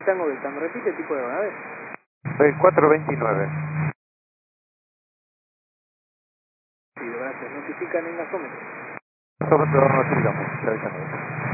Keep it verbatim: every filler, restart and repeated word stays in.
Tango Delta, ¿me repite el tipo de aeronave? El cuatro veintinueve. Sí, gracias. Notifican en gasómetro. Nosotros no nos tiramos,